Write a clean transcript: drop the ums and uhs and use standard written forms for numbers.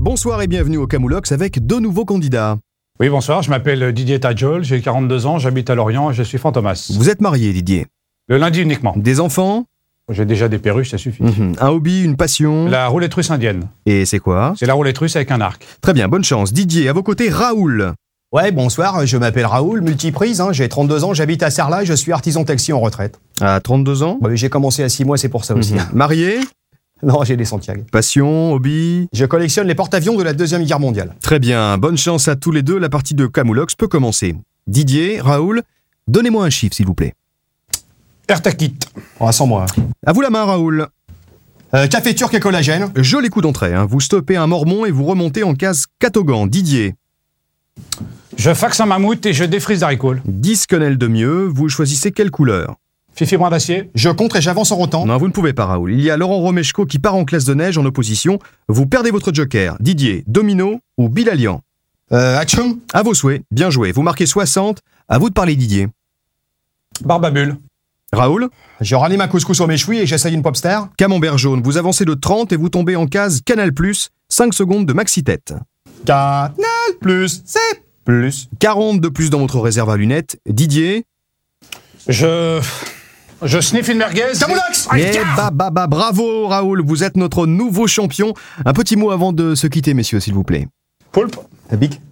Bonsoir et bienvenue au Camoulox avec deux nouveaux candidats. Oui, bonsoir, je m'appelle Didier Tadjol, j'ai 42 ans, j'habite à Lorient et je suis fantomas. Vous êtes marié, Didier? Le lundi uniquement. Des enfants? J'ai déjà des perruches, ça suffit. Un hobby, une passion? La roulette russe indienne. Et c'est quoi? C'est la roulette russe avec un arc. Très bien, bonne chance. Didier, à vos côtés, Raoul. Ouais, bonsoir, je m'appelle Raoul, multiprise, j'ai 32 ans, j'habite à Sarlat, je suis artisan taxi en retraite. À 32 ans? J'ai commencé à 6 mois, c'est pour ça aussi. Marié? Non, j'ai des Santiago. Passion, hobby? Je collectionne les porte-avions de la Deuxième Guerre mondiale. Très bien, bonne chance à tous les deux, la partie de Camoulox peut commencer. Didier, Raoul, donnez-moi un chiffre s'il vous plaît. Ertakit. Sans moi. À vous la main, Raoul. Café turc et collagène. Joli coup d'entrée, vous stoppez un mormon et vous remontez en case Catogan. Didier. Je faxe un mammouth et je défrise d'haricots. 10 quenelles de mieux, vous choisissez quelle couleur? Fifi brin d'acier. Je contre et j'avance en rotant. Non, vous ne pouvez pas, Raoul. Il y a Laurent Romeshko qui part en classe de neige en opposition. Vous perdez votre joker. Didier, Domino ou Bilalian? Action. À vos souhaits. Bien joué. Vous marquez 60. À vous de parler, Didier. Barbabule. Raoul? Je rallume un couscous au méchoui et j'essaye une popstar. Camembert jaune. Vous avancez de 30 et vous tombez en case Canal+, 5 secondes de maxi-tête. Canal+, c'est plus. 40 de plus dans votre réserve à lunettes. Didier? Je sniffe une merguez. Camoulox. Bravo, Raoul. Vous êtes notre nouveau champion. Un petit mot avant de se quitter, messieurs, s'il vous plaît. Poulpe. Bic.